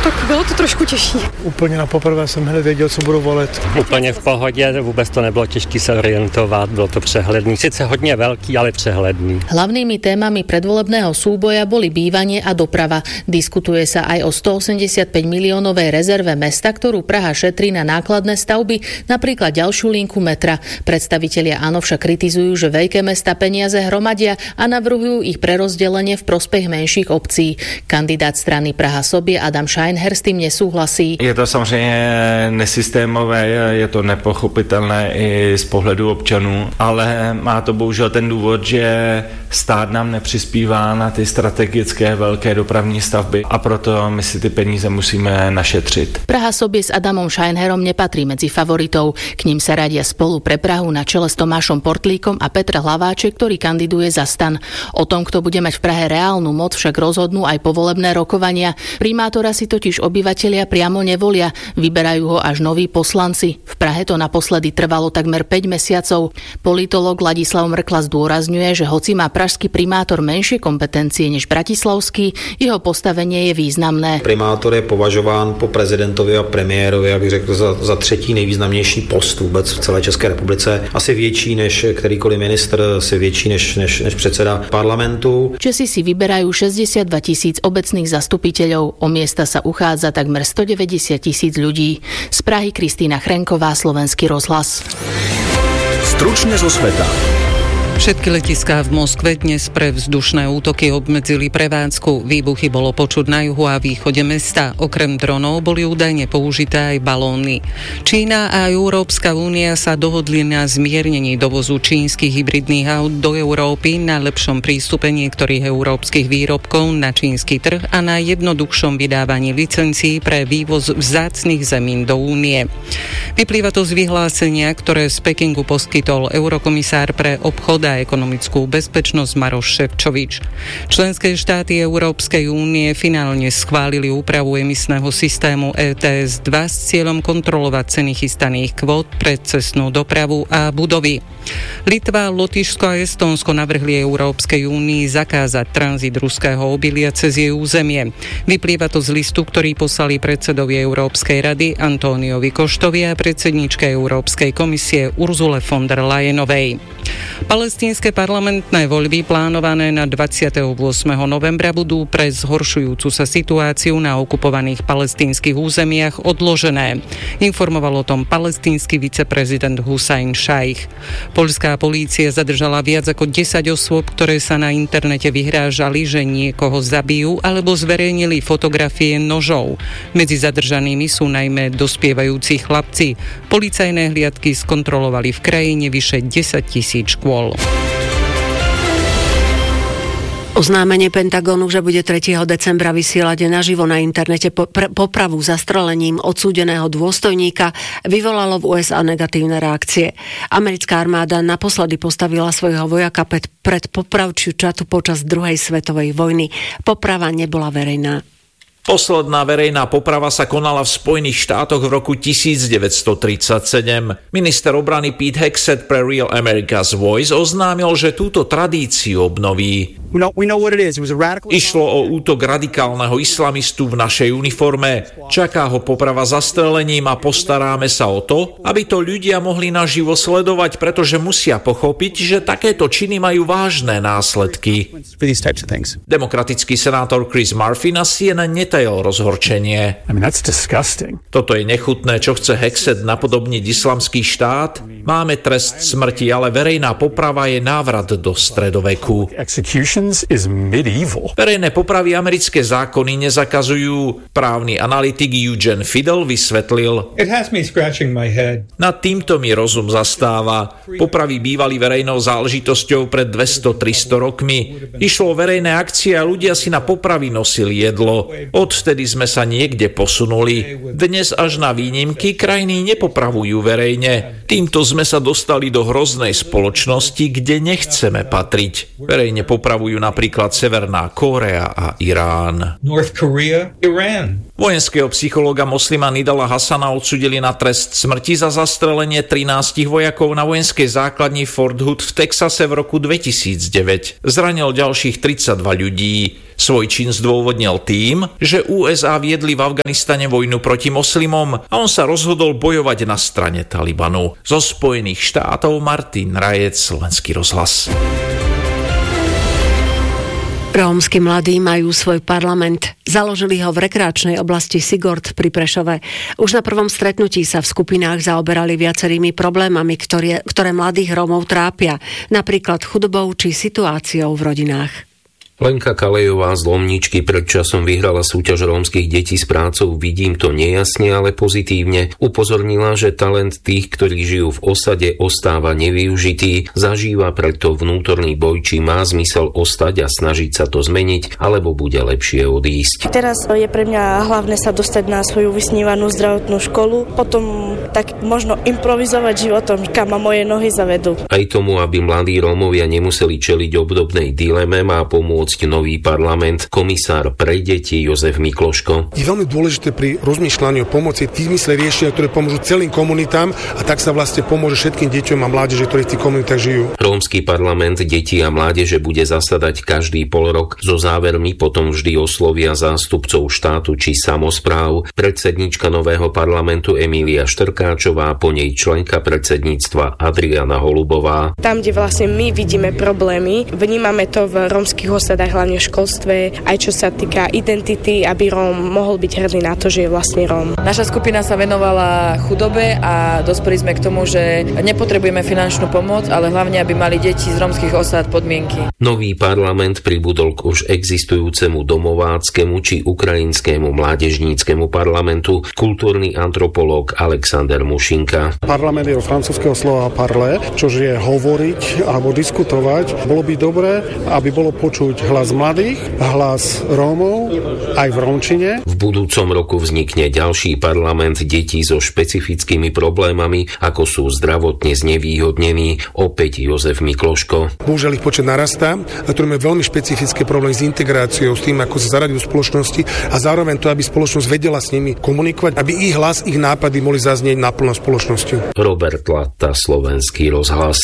tak bylo to trošku těžší. Úplně na poprvé jsem hned věděl, co budu volit. Úplně v pohodě, vůbec to nebylo těžké se orientovat, bylo to přehledný. Sice hodně velký, ale přehledný. Hlavnými témami predvolebného súboja boli bývanie a doprava. Diskutuje sa aj o 185 miliónovej rezerve mesta, ktorú Praha šetrí na nákladné stavby, napríklad ďalšiu linku metra. Predstavitelia Áno však kritizujú, že veľké mesta peniaze hromadia a navrhujú ich prerozdelenie v prospech menších obcí. Kandidát strany Praha Sobě Adam Scheinher s tým nesúhlasí. Je to samozřejmě nesystémové, je to nepochopitelné i z pohledu občanů, ale má to bohužel ten důvod, že stát nám nepřispívá na ty strategické velké dopravní stavby a proto my si ty peníze musíme našetřit. Praha Sobě s Adamom Scheinherom nepatrí medzi favoritov. K ním sa radia Spolu pre Prahu na čele s Tomášom Portlíkom a Petr Hlaváček, ktorý kandiduje za Stan. O tom, kto bude mať v Prahe reálnu moc, však rozhodnú aj povolebné rokovania. Primátora si totiž obyvatelia priamo nevolia, vyberajú ho až noví poslanci. V Prahe to naposledy trvalo takmer 5 mesiacov. Politológ Ladislav Mrkla zdôrazňuje, že hoci má pražský primátor menšie kompetencie než bratislavský, jeho postavenie je významné. Primátor je považován po prezidentovi a premiérovi, jak bych řekl, za třetí nejvýznamnější post vůbec v celé České republice. Asi větší než kterýkoliv ministr, asi větší než předseda parlamentu. Česi si vyberajú 62 000 obecných zastupiteľov. O miesta sa uchádza takmer 190 000 ľudí. Z Prahy Kristýna Chrenková, Slovenský rozhlas. Stručne zo sveta. Všetky letiská v Moskve dnes pre vzdušné útoky obmedzili prevádzku. Výbuchy bolo počuť na juhu a východe mesta. Okrem dronov boli údajne použité aj balóny. Čína a Európska únia sa dohodli na zmiernení dovozu čínskych hybridných aut do Európy, na lepšom prístupe niektorých európskych výrobkov na čínsky trh a na jednoduchšom vydávaní licencií pre vývoz vzácnych zemín do únie. Vyplýva to z vyhlásenia, ktoré z Pekingu poskytol eurokomisár pre obchod a ekonomickú bezpečnosť Maroš Šefčovič. Členské štáty Európskej únie finálne schválili úpravu emisného systému ETS 2 s cieľom kontrolovať ceny chystaných kvót pre cestnú dopravu a budovy. Litva, Lotyšsko a Estónsko navrhli Európskej únii zakázať tranzit ruského obilia cez jej územie. Vyplýva to z listu, ktorý poslali predsedovi Európskej rady Antóniovi Koštovi a predsedničke Európskej komisie Urzule von der Leyenovej. Palestínske parlamentné voľby plánované na 28. novembra budú pre zhoršujúcu sa situáciu na okupovaných palestínskych územiach odložené. Informoval o tom palestínsky viceprezident Husajn Šajch. Poľská polícia zadržala viac ako 10 osôb, ktoré sa na internete vyhrážali, že niekoho zabijú alebo zverejnili fotografie nožov. Medzi zadržanými sú najmä dospievajúci chlapci. Policajné hliadky skontrolovali v krajine vyše 10 000 škôl. Oznámenie Pentagonu, že bude 3. decembra vysielať naživo na internete popravu zastrelením odsúdeného dôstojníka, vyvolalo v USA negatívne reakcie. Americká armáda naposledy postavila svojho vojaka pred popravčiu čatu počas druhej svetovej vojny. Poprava nebola verejná. Posledná verejná poprava sa konala v Spojených štátoch v roku 1937. Minister obrany Pete Hegseth pre Real America's Voice oznámil, že túto tradíciu obnoví. Išlo o útok radikálneho islamistu v našej uniforme. Čaká ho poprava zastrelením a postaráme sa o to, aby to ľudia mohli naživo sledovať, pretože musia pochopiť, že takéto činy majú vážne následky. Demokratický senátor Chris Murphy na CNN netajal rozhorčenie. Toto je nechutné, čo chce Hegseth napodobniť islamský štát. Máme trest smrti, ale verejná poprava je návrat do stredoveku. Verejné popravy americké zákony nezakazujú. Právny analytik Eugene Fidel vysvetlil: Nad týmto mi rozum zastáva. Popravy bývali verejnou záležitosťou pred 200-300 rokmi. Išlo o verejné akcie a ľudia si na popravy nosili jedlo. Odvtedy sme sa niekde posunuli. Dnes až na výnimky krajiny nepopravujú verejne. Týmto sme sa dostali do hroznej spoločnosti, kde nechceme patriť. Verejne popravujú napríklad Severná Kórea a Irán. Vojenského psychológa moslima Nidala Hasana odsúdili na trest smrti za zastrelenie 13 vojakov na vojenskej základni Fort Hood v Texase v roku 2009. Zranil ďalších 32 ľudí. Svoj čin zdôvodnil tým, že USA viedli v Afganistane vojnu proti moslimom a on sa rozhodol bojovať na strane Talibanu. Zo Spojených štátov Martin Rajec, Slovenský rozhlas. Rómski mladí majú svoj parlament. Založili ho v rekreačnej oblasti Sigord pri Prešove. Už na prvom stretnutí sa v skupinách zaoberali viacerými problémami, ktoré mladých Rómov trápia, napríklad chudobou či situáciou v rodinách. Lenka Kalejová z Lomničky pred časom vyhrala súťaž rómskych detí s prácou Vidím to nejasne, ale pozitívne. Upozornila, že talent tých, ktorí žijú v osade, ostáva nevyužitý, zažíva preto vnútorný boj, či má zmysel ostať a snažiť sa to zmeniť, alebo bude lepšie odísť. Teraz je pre mňa hlavné sa dostať na svoju vysnívanú zdravotnú školu, potom tak možno improvizovať životom, kam ma moje nohy zavedú. Aj tomu, aby mladí Rómovia nemuseli čeliť obdobnej dileme, má pomôcť nový parlament, komisár pre deti Jozef Mikloško. Je veľmi dôležité pri rozmýšľaní o pomoci v zmysle riešenia, ktoré pomôžu celým komunitám a tak sa vlastne pomôže všetkým deťom a mládeže, ktorí v tých komunitách žijú. Rómsky parlament detí a mládeže bude zasadať každý polrok. So závermi potom vždy oslovia zástupcov štátu či samospráv. Predsedníčka nového parlamentu Emília Štrkáčová, po nej členka predsedníctva Adriana Holubová. Tam, kde vlastne my vidíme problémy, vnímame to v rómskych osadách, hlavne v školstve, aj čo sa týka identity, aby Róm mohol byť hrdý na to, že je vlastne Róm. Naša skupina sa venovala chudobe a dospeli sme k tomu, že nepotrebujeme finančnú pomoc, ale hlavne, aby mali deti z rómskych osád podmienky. Nový parlament pribudol k už existujúcemu domováckému či ukrajinskému mládežníckemu parlamentu kultúrny antropológ Alexander Mušinka. Parlament je od francúzskeho slova parler, čož je hovoriť alebo diskutovať. Bolo by dobré, aby bolo počuť hlas mladých, hlas Rómov, aj v rómčine. V budúcom roku vznikne ďalší parlament detí so špecifickými problémami, ako sú zdravotne znevýhodnení, opäť Jozef Mikloško. Bohužiaľ ich počet narastá, a ktorý má veľmi špecifické problémy s integráciou, s tým, ako sa zaradiť do spoločnosti a zároveň to, aby spoločnosť vedela s nimi komunikovať, aby ich hlas, ich nápady mohli zaznieť naplno spoločnosťou. Robert Latta, Slovenský rozhlas.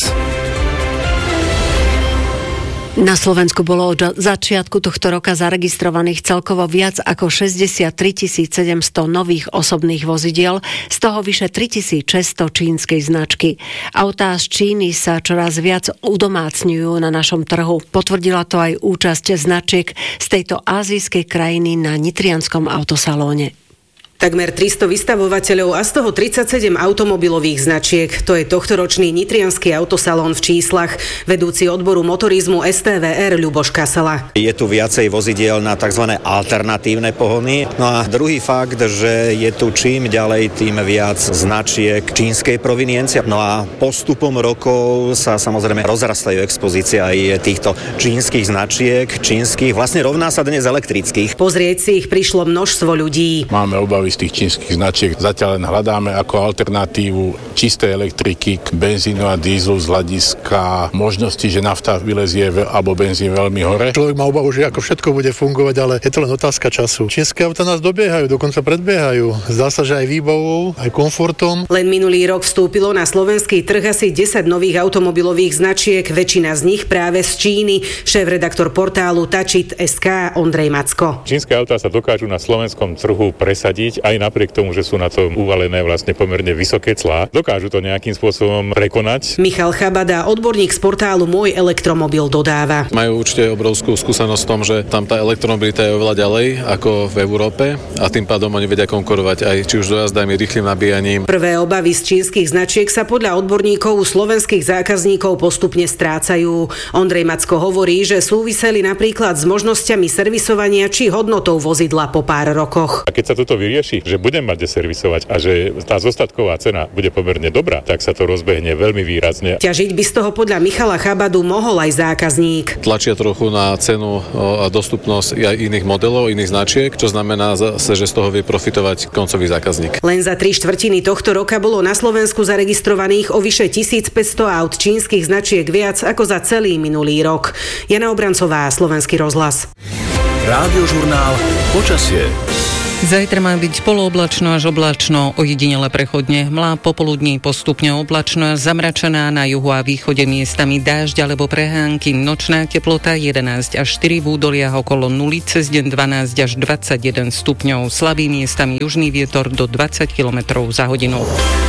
Na Slovensku bolo od začiatku tohto roka zaregistrovaných celkovo viac ako 63 700 nových osobných vozidiel, z toho vyše 3600 čínskej značky. Autá z Číny sa čoraz viac udomácňujú na našom trhu. Potvrdila to aj účasť značiek z tejto ázijskej krajiny na nitrianskom autosalóne. Takmer 300 vystavovateľov a z toho 37 automobilových značiek. To je tohtoročný nitriansky autosalón v číslach. Vedúci odboru motorizmu STVR Ľuboš Kasala. Je tu viacej vozidiel na tzv. Alternatívne pohony. No a druhý fakt, že je tu čím ďalej, tým viac značiek čínskej proveniencie. No a postupom rokov sa samozrejme rozrastajú expozície aj týchto čínskych značiek, vlastne rovná sa dnes elektrických. Pozrieť si ich prišlo množstvo ľudí. Máme obavy z tých čínskych značiek. Zatiaľ len hľadáme ako alternatívu čisté elektriky k benzínu a dízlu z hľadiska možnosti, že nafta vylezie alebo benzín veľmi hore. Človek má obavu, že ako všetko bude fungovať, ale je to len otázka času. Čínske auta nás dobiehajú, dokonca predbiehajú. Zdá sa, že aj výbavou, aj komfortom. Len minulý rok vstúpilo na slovenský trh asi 10 nových automobilových značiek, väčšina z nich práve z Číny. Šéf-redaktor portálu Tačit.sk Ondrej Macko. Čínske autá sa dokážu na slovenskom trhu presadiť aj napriek tomu, že sú na to uvalené vlastne pomerne vysoké clá. Dokážu to nejakým spôsobom prekonať. Michal Chabada, odborník z portálu Môj elektromobil, dodáva. Majú určite obrovskú skúsenosť v tom, že tam tá elektromobilita je oveľa ďalej ako v Európe a tým pádom oni vedia konkurovať aj či už dojazdami, rýchlym nabíjaním. Prvé obavy z čínskych značiek sa podľa odborníkov u slovenských zákazníkov postupne strácajú. Ondrej Macko hovorí, že súviseli napríklad s možnosťami servisovania či hodnotou vozidla po pár rokoch. A keď sa toto vyrieši, že budem mať servisovať a že tá zostatková cena bude pomerne dobrá, tak sa to rozbehne veľmi výrazne. Ťažiť by z toho podľa Michala Chabadu mohol aj zákazník. Tlačia trochu na cenu a dostupnosť aj iných modelov, iných značiek, čo znamená zase, že z toho vie profitovať koncový zákazník. Len za 3/4 tohto roka bolo na Slovensku zaregistrovaných o vyše 1500 aut čínskych značiek viac ako za celý minulý rok. Jana Obrancová, Slovenský rozhlas. Rádiožurnál Počasie. Zajtra má byť polooblačno až oblačno, ojedinele prechodne hmla, popoludní postupne oblačno, zamračená na juhu a východe miestami dážď alebo prehánky, nočná teplota 11 až 4 v údoliach okolo 0, cez deň 12 až 21 stupňov, slabý miestami južný vietor do 20 km za hodinu.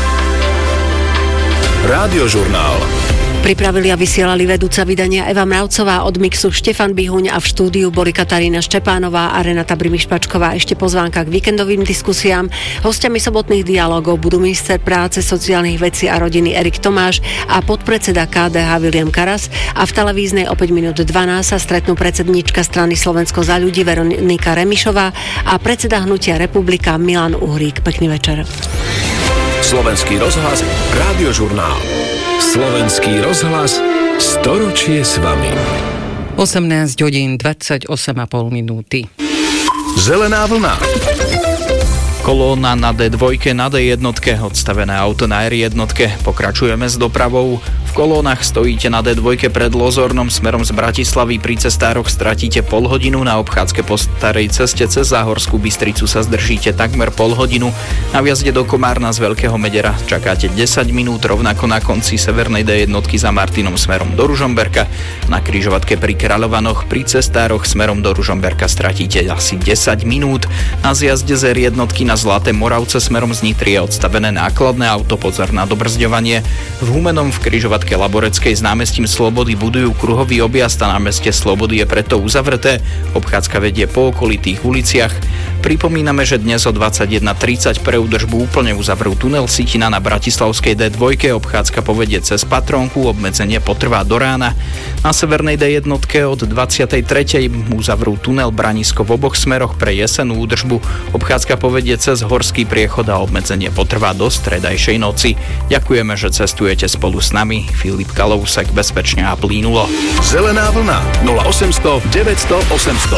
Rádiožurnál. Pripravili a vysielali vedúca vydania Eva Mravcová, od mixu Štefan Bihuň a v štúdiu boli Katarína Štepánová a Renata Brimišpačková. Ešte pozvánka k víkendovým diskusiám. Hostiami sobotných dialógov budú minister práce, sociálnych vecí a rodiny Erik Tomáš a podpredseda KDH William Karas a v televíznej o 5 minút 12 sa stretnú predsedníčka strany Slovensko za ľudí Veronika Remišová a predseda hnutia Republika Milan Uhrík. Pekný večer. Slovenský rozhlas, Rádiožurnál. Slovenský rozhlas, storočie s vami. 18 hodín 28,5 minúty. Zelená vlna. Kolóna na D2, na D1, odstavené auto na R1. Pokračujeme s dopravou. V kolónach stojíte na D2 pred Lozornom smerom z Bratislavy. Pri cestároch stratíte pol hodinu, na obchádzke po starej ceste cez Záhorskú Bystricu sa zdržíte takmer pol hodinu. Na vjazde do Komárna z Veľkého Medera čakáte 10 minút, rovnako na konci severnej D1 za Martinom smerom do Ružomberka. Na križovatke pri Kráľovanoch pri cestároch smerom do Ružomberka stratíte asi 10 minút. Na zjazde z R1 na Zlaté Moravce smerom z Nitry je odstavené nákladné auto, pozor na dobrzďovanie. V Humenom v križovatke Laboreckej s námestím Slobody budujú kruhový objazd a námestie Slobody je preto uzavreté. Obchádzka vedie po okolitých uliciach. Pripomíname, že dnes o 21:30 pre údržbu úplne uzavrú tunel Sitina na bratislavskej D2, obchádzka povedie cez Patrónku, obmedzenie potrvá do rána. Na severnej D1 od 23:00 uzavrú tunel Branisko v oboch smeroch pre jesennú údržbu, obchádzka povedie cez Horský priechod a obmedzenie potrvá do stredajšej noci. Ďakujeme, že cestujete spolu s nami. Filip Kalousek, bezpečne a plynulo. Zelená vlna 0800 900 800.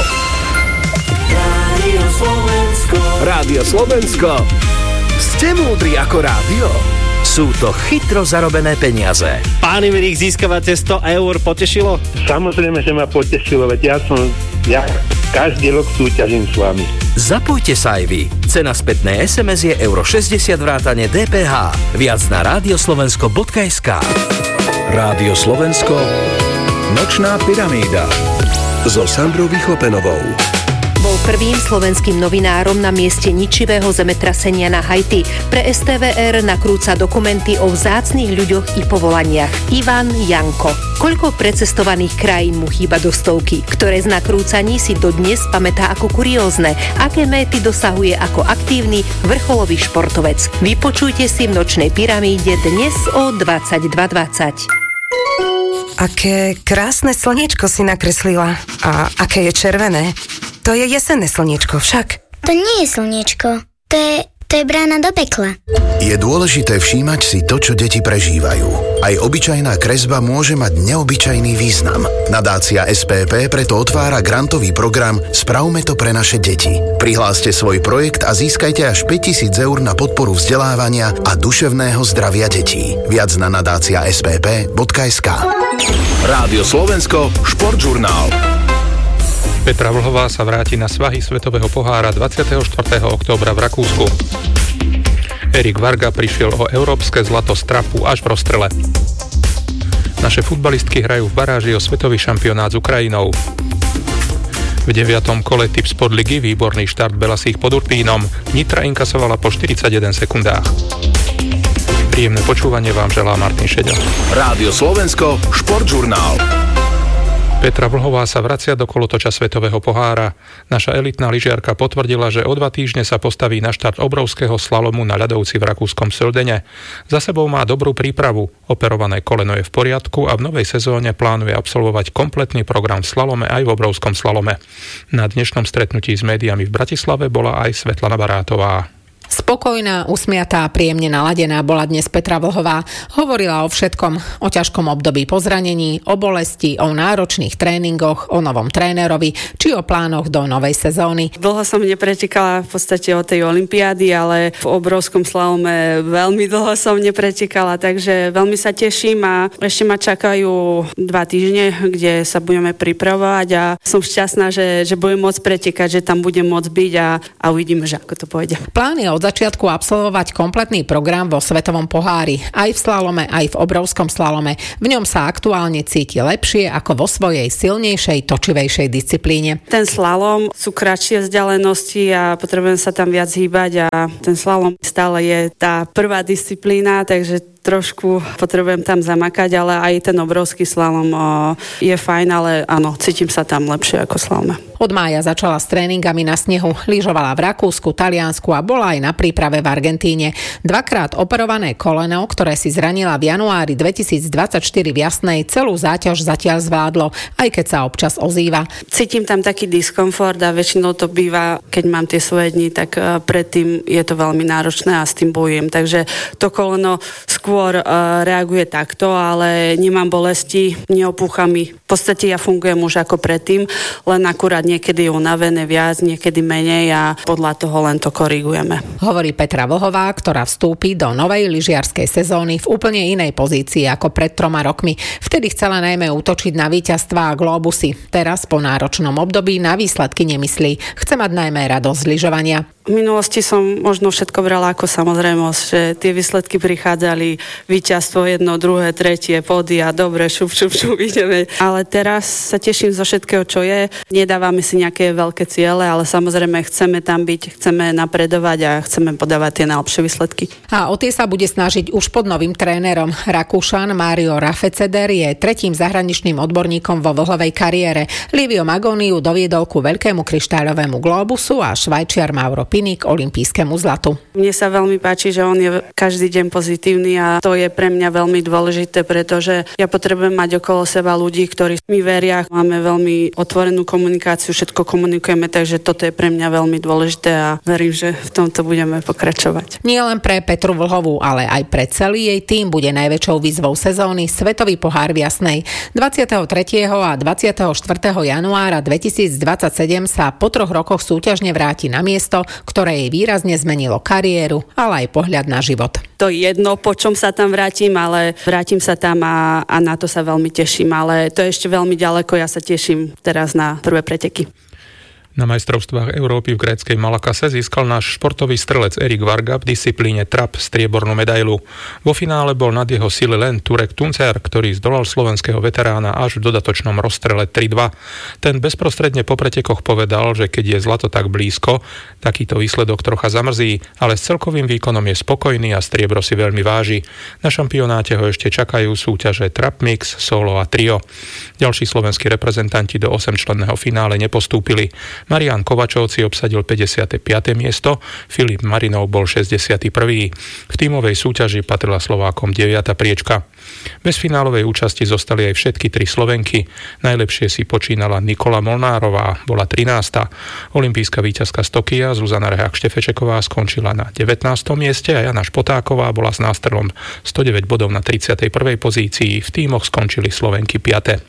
Rádio Slovensko. Ste múdri ako rádio? Sú to chytro zarobené peniaze. Páni, vy ich získavate 100 eur, potešilo? Samozrejme, že ma potešilo, veď ja každý rok súťažím s vami. Zapojte sa aj vy. Cena spätnej SMS je €60 vrátane DPH. Viac na radioslovensko.sk. Rádio Slovensko. Nočná pyramída so Sandrou Vychlopenovou. Bol prvým slovenským novinárom na mieste ničivého zemetrasenia na Haiti. Pre STVR nakrúca dokumenty o vzácnych ľuďoch i povolaniach. Ivan Janko. Koľko precestovaných krajín mu chýba do stovky? Ktoré z nakrúcaní si dodnes pamätá ako kuriózne? Aké méty dosahuje ako aktívny vrcholový športovec? Vypočujte si v Nočnej pyramíde dnes o 22:20. Aké krásne slniečko si nakreslila. A aké je červené. To je jesenné slniečko však. To nie je slniečko. To je brána do pekla. Je dôležité všímať si to, čo deti prežívajú. Aj obyčajná kresba môže mať neobyčajný význam. Nadácia SPP preto otvára grantový program Spravme to pre naše deti. Prihláste svoj projekt a získajte až 5 000 eur na podporu vzdelávania a duševného zdravia detí. Viac na nadácia.spp.sk. Rádio Slovensko, športžurnál. Petra Vlhová sa vráti na svahy Svetového pohára 24. októbra v Rakúsku. Erik Varga prišiel o európske zlato z trapu až v rozstrele. Naše futbalistky hrajú v baráži o svetový šampionát s Ukrajinou. V 9. kole Tips Podligy výborný štart Belasích pod Urpínom. Nitra inkasovala po 41 sekundách. Príjemné počúvanie vám želá Martin Šeďa. Rádio Slovensko, športžurnál. Petra Vlhová sa vracia do kolotoča Svetového pohára. Naša elitná lyžiarka potvrdila, že o 2 týždne sa postaví na štart obrovského slalomu na ľadovci v rakúskom Söldene. Za sebou má dobrú prípravu, operované koleno je v poriadku a v novej sezóne plánuje absolvovať kompletný program v slalome aj v obrovskom slalome. Na dnešnom stretnutí s médiami v Bratislave bola aj Svetlana Barátová. Spokojná, usmiatá, príjemne naladená bola dnes Petra Vlhová. Hovorila o všetkom, o ťažkom období po zranení, o bolesti, o náročných tréningoch, o novom trénerovi, či o plánoch do novej sezóny. Dlho som nepretekala v podstate od tej olympiády, ale v obrovskom slalome veľmi dlho som nepretekala, takže veľmi sa teším a ešte ma čakajú 2 týždne, kde sa budeme pripravovať a som šťastná, že budem môcť pretekať, že tam budem môcť byť a uvidíme, že ako to pôjde. Plán je od začiatku absolvovať kompletný program vo svetovom pohári, aj v slalome, aj v obrovskom slalome. V ňom sa aktuálne cíti lepšie ako vo svojej silnejšej, točivejšej disciplíne. Ten slalom sú kratšie vzdialenosti a potrebujem sa tam viac hýbať a ten slalom stále je tá prvá disciplína, takže trošku potrebujem tam zamakať, ale aj ten obrovský slalom je fajn, ale áno, cítim sa tam lepšie ako v slalome. Od mája začala s tréningami na snehu, lyžovala v Rakúsku, Taliansku a bola aj na príprave v Argentíne. 2-krát operované koleno, ktoré si zranila v januári 2024 v Jasnej, celú záťaž zatiaľ zvládlo, aj keď sa občas ozýva. Cítim tam taký diskomfort a väčšinou to býva, keď mám tie svoje dni, tak predtým je to veľmi náročné a s tým bojujem. Takže to koleno skôr reaguje takto, ale nemám bolesti, neopúcha mi. V podstate ja fungujem už ako predtým, len akurát niekedy je unavené viac, niekedy menej a podľa toho len to korigujeme. Hovorí Petra Vlhová, ktorá vstúpi do novej lyžiarskej sezóny v úplne inej pozícii ako pred 3 rokmi. Vtedy chcela najmä útočiť na víťazstvá a glóbusy. Teraz po náročnom období na výsledky nemyslí. Chce mať najmä radosť z lyžovania. V minulosti som možno všetko brala ako samozrejmosť, že tie výsledky prichádzali, víťazstvo 1, 2, 3, pódia, dobre, šup, ideme. Ale teraz sa teším zo všetkého, čo je. Nedávame si nejaké veľké ciele, ale samozrejme chceme tam byť, chceme napredovať a chceme podávať tie najlepšie výsledky. A o tie sa bude snažiť už pod novým trénerom. Rakúšan Mario Rafeceder je 3. zahraničným odborníkom vo Vlhovej kariére. Livio Magoniu doviedol ku veľkému kryštáľovému glóbusu a Švajčiar Mauro Pinik olympijskému zlatu. Mne sa veľmi páči, že on je každý deň pozitívny a to je pre mňa veľmi dôležité, pretože ja potrebujem mať okolo seba ľudí, ktorí mi veria. Máme veľmi otvorenú komunikáciu, všetko komunikujeme, takže toto je pre mňa veľmi dôležité a verím, že v tomto budeme pokračovať. Nie len pre Petru Vlhovú, ale aj pre celý jej tím bude najväčšou výzvou sezóny Svetový pohár v Jasnej. 23. a 24. januára 2027 sa po 3 rokoch súťažne vráti na miesto, ktoré jej výrazne zmenilo kariéru, ale aj pohľad na život. To je jedno, po čom sa tam vrátim, ale vrátim sa tam a na to sa veľmi teším, ale to je ešte veľmi ďaleko, ja sa teším teraz na prvé preteky. Na majstrovstvách Európy v gréckej Malakase získal náš športový strelec Erik Varga v disciplíne trap striebornú medailu. Vo finále bol nad jeho sily len Turek Tuncer, ktorý zdolal slovenského veterána až v dodatočnom rozstrele 3-2. Ten bezprostredne po pretekoch povedal, že keď je zlato tak blízko, takýto výsledok trocha zamrzí, ale s celkovým výkonom je spokojný a striebro si veľmi váži. Na šampionáte ho ešte čakajú súťaže trap mix, solo a trio. Ďalší slovenskí reprezentanti do 8-členného finále nepostúpili. Marián Kovačov si obsadil 55. miesto, Filip Marinov bol 61. V tímovej súťaži patrila Slovákom 9. priečka. Bez finálovej účasti zostali aj všetky 3 Slovenky. Najlepšie si počínala Nikola Molnárová, bola 13. Olympijská víťazka z Tokia Zuzana Rehák-Štefečeková skončila na 19. mieste a Jana Špotáková bola s nástrelom 109 bodov na 31. pozícii. V tímoch skončili Slovenky 5.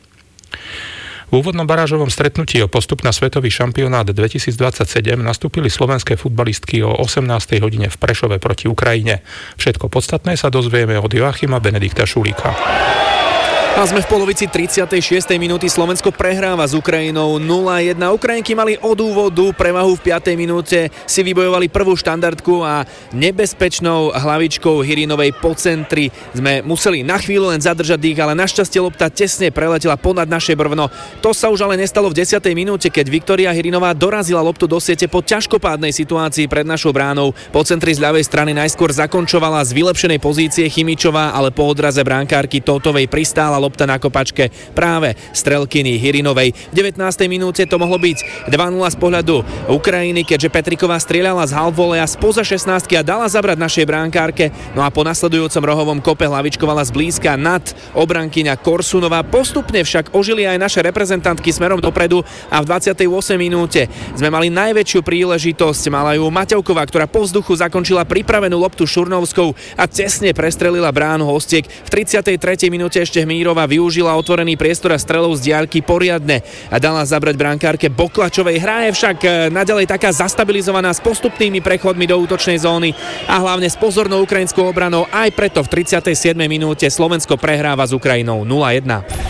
V úvodnom barážovom stretnutí o postup na svetový šampionát 2027 nastúpili slovenské futbalistky o 18. hodine v Prešove proti Ukrajine. Všetko podstatné sa dozvieme od Joachima Benedikta Šulíka. A sme v polovici 36. minúty. Slovensko prehráva s Ukrajinou 0-1. Ukrajinky mali od úvodu prevahu v 5. minúte, si vybojovali prvú štandardku a nebezpečnou hlavičkou Hirinovej po centri sme museli na chvíľu len zadržať dých, ale našťastie lopta tesne preletela ponad naše brvno. To sa už ale nestalo v 10. minúte, keď Viktória Hirinová dorazila loptu do siete po ťažkopádnej situácii pred našou bránou. Po centri z ľavej strany najskôr zakončovala z vylepšenej pozície Chimičová, ale po odraze brankárky Totovej pristála lopta na kopačke práve strelkyny Hirinovej. V 19. minúte to mohlo byť 2-0 z pohľadu Ukrajiny, keďže Petriková strieľala z halfvoleja spoza 16 a dala zabrať našej brankárke. No a po nasledujúcom rohovom kope hlavičkovala zblízka nad obrankyňa Korsunová. Postupne však ožili aj naše reprezentantky smerom dopredu a v 28. minúte sme mali najväčšiu príležitosť. Mala ju Maťovková, ktorá po vzduchu zakončila pripravenú loptu Šurnovskou a tesne prestrelila bránu hostiek. V 33. minúte ešte Hmírova využila otvorený priestor a strelou z diaľky poriadne a dala zabrať brankárke Boklačovej. Hra je však naďalej taká zastabilizovaná s postupnými prechodmi do útočnej zóny a hlavne s pozornou ukrajinskou obranou. Aj preto v 37. minúte Slovensko prehráva s Ukrajinou 0-1.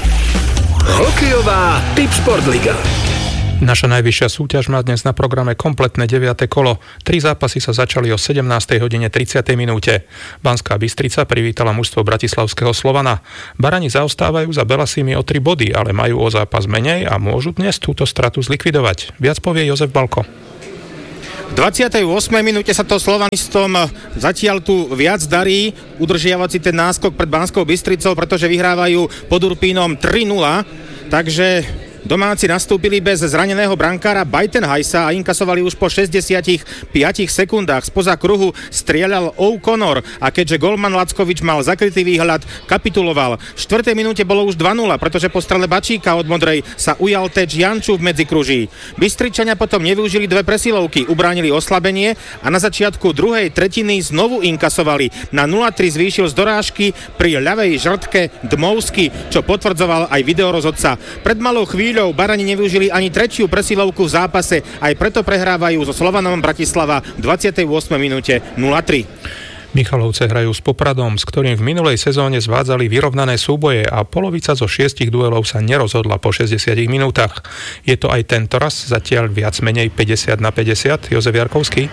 Hokejová Tipsport-liga. Naša najvyššia súťaž má dnes na programe kompletné 9. kolo. 3 zápasy sa začali o 17:30 minúte. Banská Bystrica privítala mužstvo bratislavského Slovana. Barani zaostávajú za Belasými o 3 body, ale majú o zápas menej a môžu dnes túto stratu zlikvidovať. Viac povie Jozef Balko. V 28. minúte sa to Slovanistom zatiaľ tu viac darí udržiavať si ten náskok pred Banskou Bystricou, pretože vyhrávajú pod Urpínom 3-0, takže domáci nastúpili bez zraneného brankára Bajtenhajsa a inkasovali už po 65 sekundách. Spoza kruhu strieľal O'Connor a keďže golman Lackovič mal zakrytý výhľad, kapituloval. V 4. minúte bolo už 2-0, pretože po strele Bačíka od modrej sa ujal Teč Janču v medzikruží. Bystričania potom nevyužili dve presilovky, ubránili oslabenie a na začiatku druhej tretiny znovu inkasovali. Na 0-3 zvýšil z dorážky pri ľavej žrtke Dmovsky, čo potvrdzoval aj videorozhodca. Pred malou chvíľou Barani nevyužili ani tretiu presilovku v zápase, aj preto prehrávajú so Slovanom Bratislava v 28. minúte 0-3. Michalovce hrajú s Popradom, s ktorým v minulej sezóne zvádzali vyrovnané súboje a polovica zo 6 duelov sa nerozhodla po 60 minútach. Je to aj tento raz zatiaľ viac menej 50-50. Jozef Jarkovský.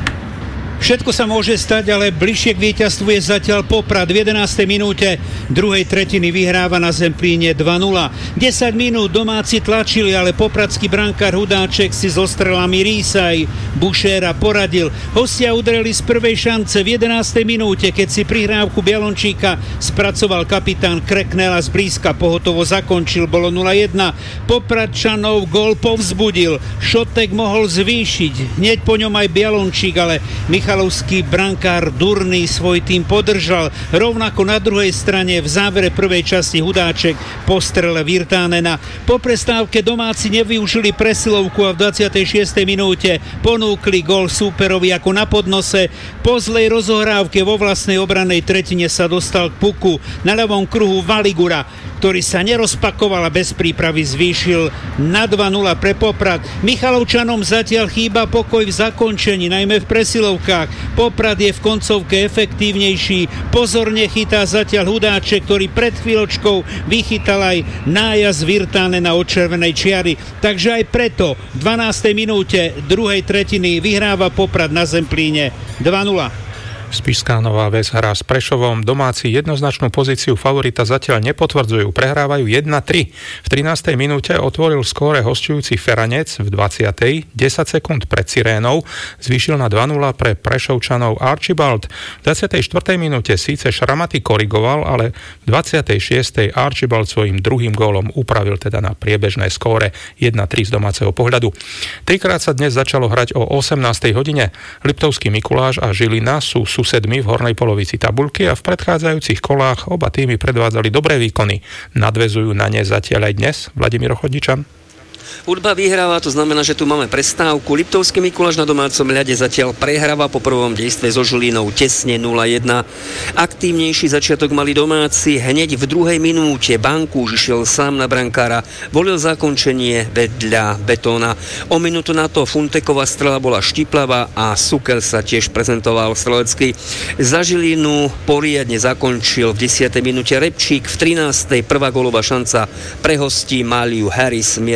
Všetko sa môže stať, ale bližšie k víťazstvu je zatiaľ Poprad. V 11. minúte druhej tretiny vyhráva na Zemplíne 2-0. 10 minút domáci tlačili, ale popradský brankár Hudáček si so strelami Rísaj Bušéra poradil. Hostia udreli z prvej šance v 11. minúte, keď si prihrávku Bialončíka spracoval kapitán Kreknel a zblízka pohotovo zakončil. Bolo 0-1. Popradčanov gól povzbudil. Šotek mohol zvýšiť. Hneď po ňom aj Bialončík, ale Michalovský brankár Durný svoj tým podržal. Rovnako na druhej strane v závere prvej časti Hudáček po strele Virtánena. Po prestávke domáci nevyužili presilovku a v 26. minúte ponúkli gól súperovi ako na podnose. Po zlej rozohrávke vo vlastnej obranej tretine sa dostal k puku. Na ľavom kruhu Valigura, ktorý sa nerozpakoval a bez prípravy zvýšil na 2-0 pre Poprad. Michalovčanom zatiaľ chýba pokoj v zakončení, najmä v presilovkách. Poprad je v koncovke efektívnejší. Pozorne chytá zatiaľ Hudáček, ktorý pred chvíľočkou vychytal aj nájazd Virtánena od červenej čiary. Takže aj preto v 12. minúte druhej tretiny vyhráva Poprad na Zemplíne 2-0. Spišská Nová Ves hrá s Prešovom. Domáci jednoznačnú pozíciu favorita zatiaľ nepotvrdzujú. Prehrávajú 1-3. V 13. minúte otvoril skóre hosťujúci Feranec v 20. 10 sekúnd pred Sirénou. Zvýšil na 2-0 pre Prešovčanov Archibald. V 24. minúte síce Šramaty korigoval, ale v 26. Archibald svojím druhým gólom upravil teda na priebežné skóre 1-3 z domáceho pohľadu. Trikrát sa dnes začalo hrať o 18. hodine. Liptovský Mikuláš a Žilina sú susedmi v hornej polovici tabuľky a v predchádzajúcich kolách oba týmy predvádzali dobré výkony. Nadväzujú na ne zatiaľ aj dnes Vladimír Chodničan. Hudba vyhráva, to znamená, že tu máme prestávku. Liptovský Mikuláš na domácom ľade zatiaľ prehráva po prvom dejstve so Žilinou tesne 0-1. Aktívnejší začiatok mali domáci. Hneď v druhej minúte Bankúš išiel sám na brankára, volil zakončenie vedľa Betóna. O minútu na to Funteková strela bola štiplavá a Sukel sa tiež prezentoval strelecky. Za Žilinu poriadne zakončil v 10. minúte Repčík, v 13. prvá gólová šanca pre hostí Máliu Harris mieril vedľa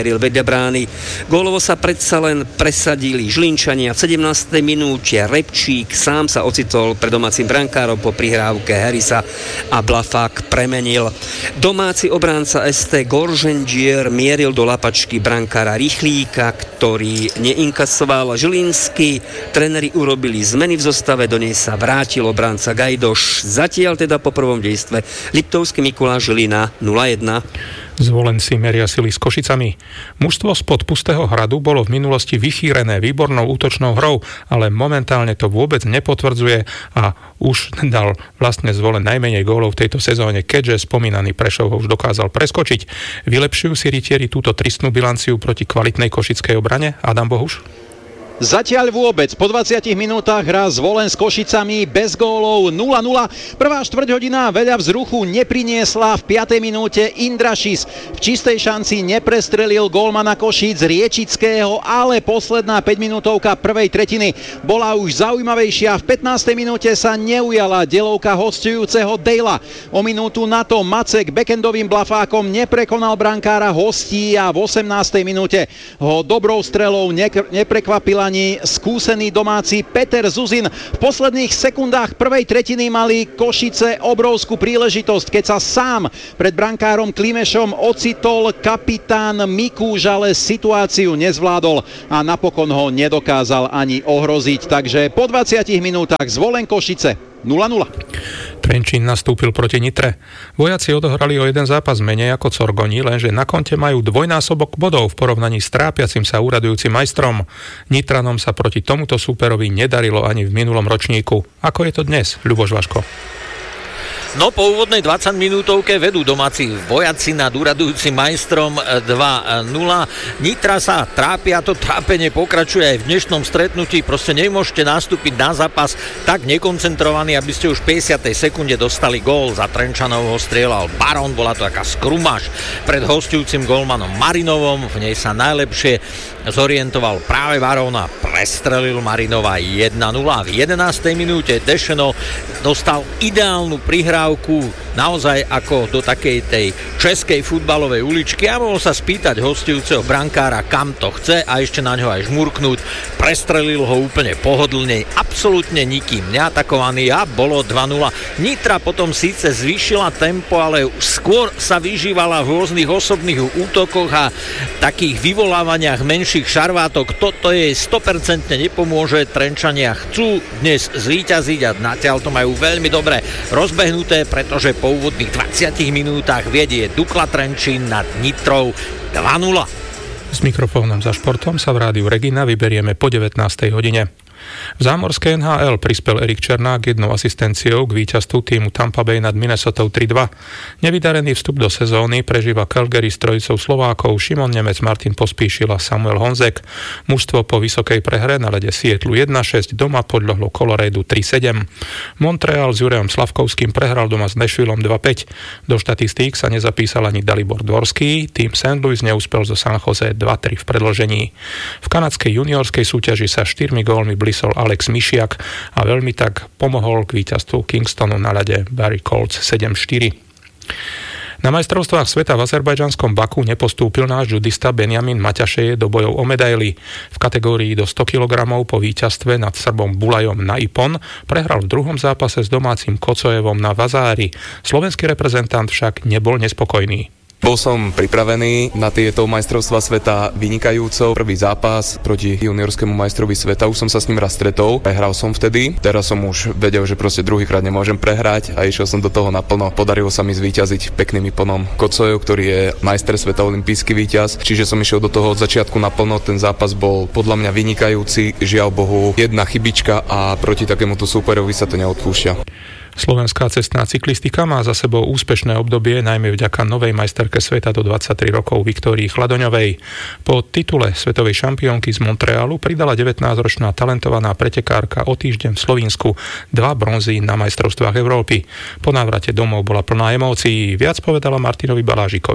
brány. Gólovo sa predsa len presadili Žilinčania. V 17. minúte Repčík sám sa ocitol pred domácim brankárom po prihrávke Harrisa a Blafák premenil. Domáci obránca ST Goržendier mieril do lapačky brankára Rychlíka, ktorý neinkasoval. Žilinský tréneri urobili zmeny v zostave, do nej sa vrátil obránca Gajdoš. Zatiaľ teda po prvom dejstve Liptovský Mikuláš Žilina 0-1. Zvolenci meria sily s Košicami. Mužstvo spod Pustého hradu bolo v minulosti vychýrené výbornou útočnou hrou, ale momentálne to vôbec nepotvrdzuje a už dal vlastne Zvolen najmenej gólov v tejto sezóne, keďže spomínaný Prešov ho už dokázal preskočiť. Vylepšujú si rytieri túto tristnú bilanciu proti kvalitnej košickej obrane? Adam Bohuš? Zatiaľ vôbec. Po 20 minútach hrá Zvolen s Košicami bez gólov 0-0. Prvá štvrťhodina veľa vzruchu nepriniesla. V 5. minúte Indrašis v čistej šanci neprestrelil gólmana Košíc Riečického, ale posledná 5-minútovka prvej tretiny bola už zaujímavejšia. V 15. minúte sa neujala delovka hostujúceho Dejla. O minútu na to Macek backendovým blafákom neprekonal brankára hostí a v 18. minúte ho dobrou strelou neprekvapila ani skúsený domáci Peter Zuzin. V posledných sekundách prvej tretiny mali Košice obrovskú príležitosť, keď sa sám pred brankárom Klimešom ocitol kapitán Mikúš, ale situáciu nezvládol a napokon ho nedokázal ani ohroziť. Takže po 20 minútach Zvolen Košice 0-0. Trenčín nastúpil proti Nitre. Vojaci odohrali o jeden zápas menej ako Corgoni, lenže na konte majú dvojnásobok bodov v porovnaní s trápiacim sa úradujúcim majstrom. Nitranom sa proti tomuto súperovi nedarilo ani v minulom ročníku. Ako je to dnes, Ľuboš Vaško? No po úvodnej 20 minútovke vedú domáci vojaci nad úradujúcim majstrom 2-0. Nitra sa trápia, to trápenie pokračuje aj v dnešnom stretnutí. Proste nemôžete nastúpiť na zápas tak nekoncentrovaný, aby ste už v 50. sekunde dostali gól. Za Trenčanov ho strieľal Baron, bola to taká skrumáž pred hostujúcim gólmanom Marinovom. V nej sa najlepšie zorientoval práve Baron a prestrelil Marinova 1-0. V 11. minúte Dešeno dostal ideálnu prihrávku naozaj ako do takej tej českej futbalovej uličky a mohol sa spýtať hostujúceho brankára, kam to chce a ešte na ňo aj žmurknúť. Prestrelil ho úplne pohodlne, absolútne nikým neatakovaný a bolo 2-0. Nitra potom síce zvýšila tempo, ale skôr sa vyžívala v rôznych osobných útokoch a takých vyvolávaniach menších šarvátok. Toto jej 100% nepomôže. Trenčania chcú dnes zvíťaziť a natiaľ to majú veľmi dobre rozbehnuté, pretože po úvodných 20 minútach vedie Dukla Trenčín nad Nitrou 2-0. S mikrofónom za športom sa v rádiu Regina vyberieme po 19. hodine. V zámorskej NHL prispel Erik Černák jednou asistenciou k víťazstvu týmu Tampa Bay nad Minnesotou 3-2. Nevydarený vstup do sezóny prežíva Calgary s trojicou Slovákov Šimon Nemec, Martin Pospíšil a Samuel Honzek. Mužstvo po vysokej prehre na ľade Seattle 1-6 doma podľahlo Coloradu 3-7. Montreal s Jurejom Slavkovským prehral doma s Nashvilleom 2-5. Do štatistík sa nezapísal ani Dalibor Dvorský, tým St. Louis neúspel zo San Jose 2-3 v predĺžení. V kanadskej juniorskej súťaži sa 4 gólmi blísol Alex Mišiak a veľmi tak pomohol k víťazstvu Kingstonu na ľade Barry Colts 7-4. Na majstrovstvách sveta v azerbajdžanskom Baku nepostúpil náš judista Benjamin Maťašeje do bojov o medaily. V kategórii do 100 kg po víťazstve nad Srbom Bulajom na Ipon prehral v druhom zápase s domácim Kocojevom na Vazári. Slovenský reprezentant však nebol nespokojný. Bol som pripravený na tieto majstrovstvá sveta vynikajúco. Prvý zápas proti juniorskému majstrovi sveta, už som sa s ním raz stretol, prehral som vtedy. Teraz som už vedel, že proste druhýkrát nemôžem prehrať a išiel som do toho naplno. Podarilo sa mi zvíťaziť pekným Iponom Kocojev, ktorý je majster sveta, olympijský víťaz. Čiže som išiel do toho od začiatku naplno. Ten zápas bol podľa mňa vynikajúci. Žiaľ Bohu, jedna chybička a proti takémuto súperovi sa to neodpúšťa. Slovenská cestná cyklistika má za sebou úspešné obdobie, najmä vďaka novej majsterke sveta do 23 rokov Viktórii Chladoňovej. Po titule svetovej šampiónky z Montrealu pridala 19-ročná talentovaná pretekárka o týždeň v Slovinsku 2 bronzy na majstrovstvách Európy. Po návrate domov bola plná emócií, viac povedala Martinovi Balážikovi.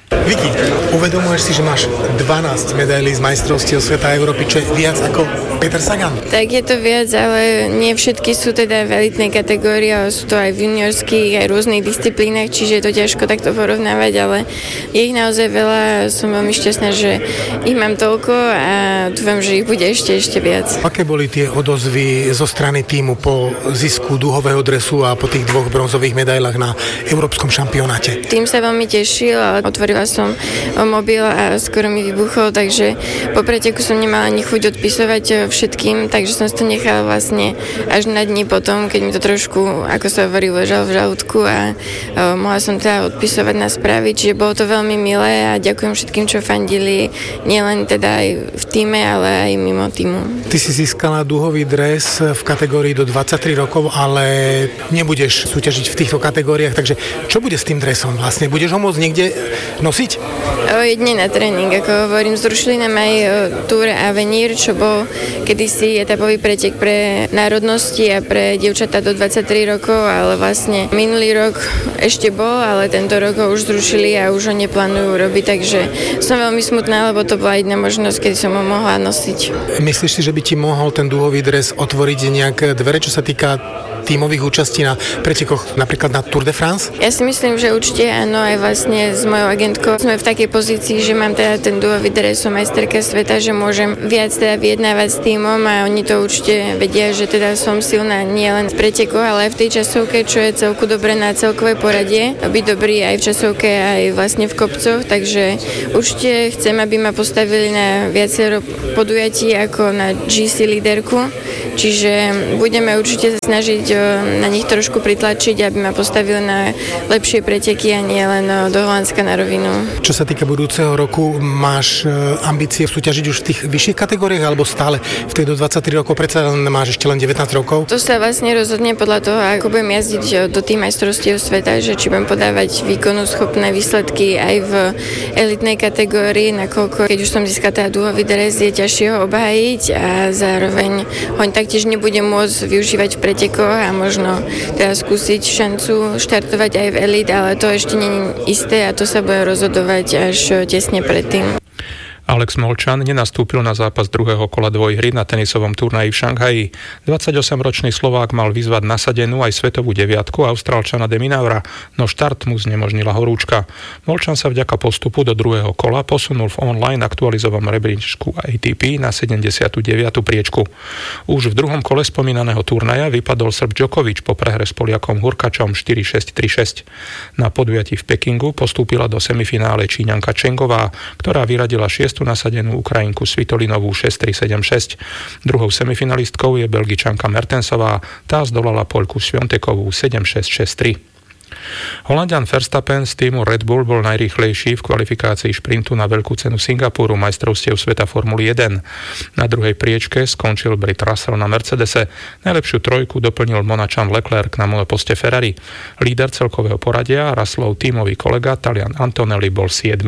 Vicky, uvedomuješ si, že máš 12 medailí z majstrovstiev sveta a Európy, čo je viac ako Peter Sagan? Tak je to viac, ale nie všetky sú teda v elitnej kategórii, ale sú to aj v juniorských, aj rôznych disciplínach, čiže je to ťažko takto porovnávať, ale je ich naozaj veľa a som veľmi šťastná, že ich mám toľko a dúfam, že ich bude ešte viac. Aké boli tie odozvy zo strany tímu po zisku dúhového dresu a po tých 2 bronzových medailách na európskom šampionáte? Tým sa veľmi tešil a otvorila som mobil a skoro mi vybuchol, takže po preteku som nemala ani chuť odpisovať všetkým, takže som si to nechala vlastne až na dni potom, keď mi to trošku, ako sa hovorí, ležal v žalúdku a mohla som teda odpisovať na správy, čiže bolo to veľmi milé a ďakujem všetkým, čo fandili, nielen teda aj v tíme, ale aj mimo týmu. Ty si získala dúhový dres v kategórii do 23 rokov, ale nebudeš súťažiť v týchto kategóriách, takže čo bude s tým dresom vlastne? Budeš ho môcť niekde nosiť? Jedne na tréning, ako hovorím, zrušili nám aj Tour Avenir, čo bol kedysi etapový pretek pre národnosti a pre dievčatá do 23 rokov, ale vlastne minulý rok ešte bol, ale tento rok ho už zrušili a už ho neplánujú robiť, takže som veľmi smutná, lebo to bola jedna možnosť, kedy som ho mohla nosiť. Myslíš si, že by ti mohol ten dúhový dres otvoriť nejaké dvere, čo sa týka tímových účastí na pretekoch, napríklad na Tour de France? Ja si myslím, že určite áno, aj vlastne s mojou agentkou sme v takej pozícii, že mám teda ten dúhový dres, som majsterka sveta, že môžem viac teda vyjednávať s tímom a oni to určite vedia, že teda som silná nielen v pretekoch, ale aj v tej časovke, čo je celku dobré na celkové poradie, byť dobrý aj v časovke, aj vlastne v kopcoch, takže určite chcem, aby ma postavili na viacero podujatí ako na GC líderku, čiže budeme určite sa snažiť na nich trošku pritlačiť, aby ma postavili na lepšie preteky a nie len do Holandska na rovinu. Čo sa týka budúceho roku, máš ambície súťažiť už v tých vyšších kategóriách alebo stále v tej do 23 rokov, predsa máš ešte len 19 rokov? To sa vlastne rozhodne podľa toho, ako budem jazdiť do tých majstrovstiev sveta, že či budem podávať výkonu schopné výsledky aj v elitnej kategórii, nakoľko keď už som získala teda dúhový dres, je ťažšie ho obhájiť a zároveň ho taktiež nebudem môcť využívať v pretekoch a možno teda skúsiť šancu štartovať aj v elite, ale to ešte nie je isté a to sa bude rozhodovať až tesne predtým. Alex Molčan nenastúpil na zápas druhého kola dvojhry na tenisovom turnaji v Šanghaji. 28-ročný Slovák mal vyzvať nasadenú aj svetovú deviatku Austrálčana de Minaura, no štart mu znemožnila horúčka. Molčan sa vďaka postupu do druhého kola posunul v online aktualizovanom rebríčku ATP na 79. priečku. Už v druhom kole spomínaného turnaja vypadol Srb Djokovic po prehre s Poliakom Hurkačom 4-6, 3-6. Na podujatí v Pekingu postúpila do semifinále Číňanka Čengová, ktorá vyradila 6. nasadenú Ukrajinku Svitolinovú 6-3-7-6. Druhou semifinalistkou je Belgičanka Mertensová, tá zdolala Poľku Sviontekovú 7-6-6-3. Holanďan Verstappen z týmu Red Bull bol najrýchlejší v kvalifikácii šprintu na veľkú cenu Singapuru majstrovstiev sveta Formuly 1. Na druhej priečke skončil Brit Russell na Mercedese. Najlepšiu trojku doplnil Monačan Leclerc na monoposte Ferrari. Líder celkového poradia, Russellov tímový kolega Talian Antonelli bol 7.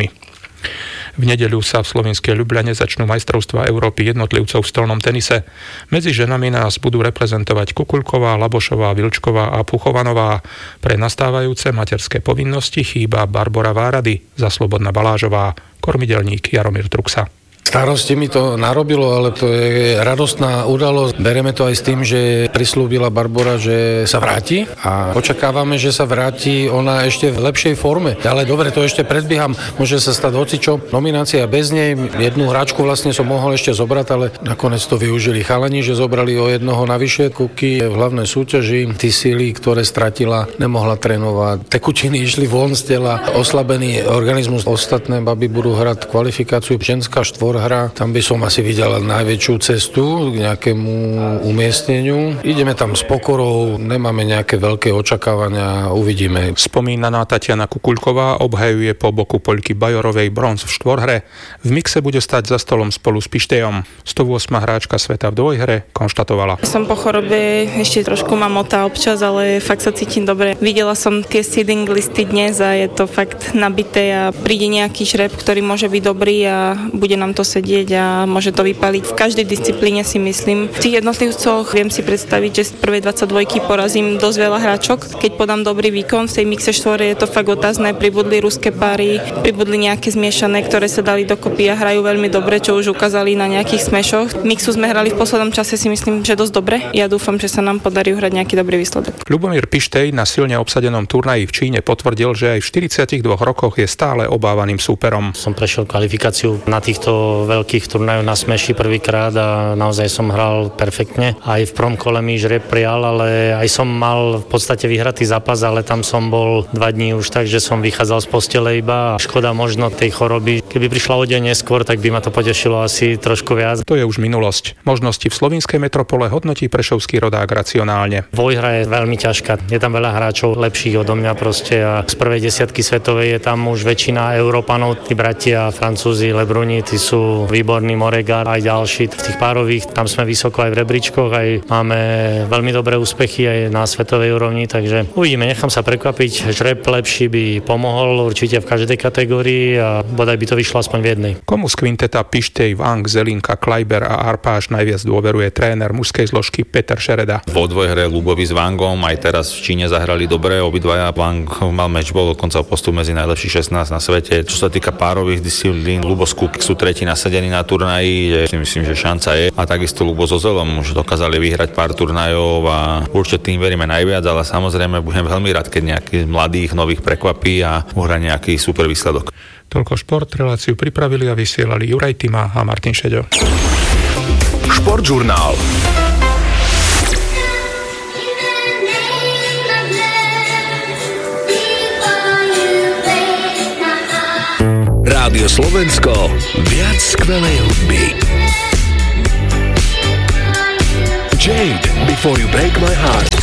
V nedeľu sa v slovenskej Ľubľane začnú majstrovstvá Európy jednotlivcov v stolnom tenise. Medzi ženami nás budú reprezentovať Kukuľková, Labošová, Vilčková a Puchovanová. Pre nastávajúce materské povinnosti chýba Barbora Várady, za Slobodná Balážová, kormidelník Jaromír Truxa. Starosti mi to narobilo, ale to je radostná udalosť. Bereme to aj s tým, že prislúbila Barbora, že sa vráti a očakávame, že sa vráti ona ešte v lepšej forme. Ale dobre, to ešte predbieham, môže sa stať hocičo. Nominácia bez nej, jednu hráčku vlastne som mohol ešte zobrať, ale nakoniec to využili chalani, že zobrali o jednoho navyše. Kuky v hlavnej súťaži, tí síly, ktoré stratila, nemohla trénovať. Tekutiny išli von z tela, oslabený organizmus. Ostatné baby budú hrať kvalifikáciu ženská hra, tam by som asi videl najväčšiu cestu k nejakému umiestneniu. Ideme tam s pokorou, nemáme nejaké veľké očakávania, uvidíme. Spomínaná Tatiana Kukuľková obhajuje po boku Poľky Bajorovej bronz v štvorhre. V mixe bude stať za stolom spolu s Pištejom. 108. hráčka sveta v dvojhre konštatovala. Som po chorobe, ešte trošku ma motá občas, ale fakt sa cítim dobre. Videla som tie seeding listy dnes a je to fakt nabité a príde nejaký žreb, ktorý môže byť dobrý a bude nám to to sedieť a môže to vypaliť. V každej disciplíne si myslím. V tých jednotlivcoch viem si predstaviť, že z prvej 22 porazím dosť veľa hráčok. Keď podám dobrý výkon, v tej mixe štvore je to fakt otázne. Pribudli ruské páry, pribudli nejaké zmiešané, ktoré sa dali dokopy a hrajú veľmi dobre, čo už ukázali na nejakých smešoch. Mixu sme hrali v poslednom čase, si myslím, že dosť dobre. Ja dúfam, že sa nám podarí uhrať nejaký dobrý výsledok. Ľubomír Pištej na silne obsadenom turnaji v Číne potvrdil, že aj v 42 rokoch je stále obávaným súperom. Som prešiel kvalifikáciu na týchto veľkých turnajoch na Smeši prvýkrát a naozaj som hral perfektne. Aj v prvom kole mi žreb prijal, ale aj som mal v podstate vyhratý zápas, ale tam som bol 2 dní už tak, že som vychádzal z postele iba a škoda možno tej choroby. Keby prišla o deň neskôr, tak by ma to potešilo asi trošku viac. To je už minulosť. Možnosti v slovinskej metropole hodnotí prešovský rodák racionálne. Dvojhra je veľmi ťažká. Je tam veľa hráčov lepších odo mňa proste a z prvej desiatky svetovej je tam už väčšina Európanov, tí bratia Francúzi, Lebruni, tí sú výborní, Moregard aj ďalší. V tých párových tam sme vysoko aj v rebríčkoch, aj máme veľmi dobré úspechy aj na svetovej úrovni, takže uvidíme, nechám sa prekvapiť. Žreb lepší by pomohol určite v každej kategórii a bodaj by to vyšlo aspoň v jednej. Komu z kvinteta Pištej, Vang, Zelinka, Kleiber a Arpáš najviac dôveruje tréner mužskej zložky Peter Šereda? Vo dvojhre Ľubovi s Vangom aj teraz v Číne zahrali dobre, obidvaja. Vang mal matchball, dokonca postup medzi najlepších 16 na svete. Čo sa týka párových disciplín, Ľubo s Kuk sú tretí nasadení na turnaji, že si myslím, že šanca je. A takisto Ľubo so Zelom už dokázali vyhrať pár turnajov a určite tým veríme najviac, ale samozrejme budem veľmi rád, keď nejakých mladých nových prekvapí a uhrá nejaký super výsledok. Toľko šport, reláciu pripravili a vysielali Juraj Tima a Martin Šeďo. Športžurnál. Rádio Slovensko, viac skvelej hudby. Jade, Before You Break My Heart.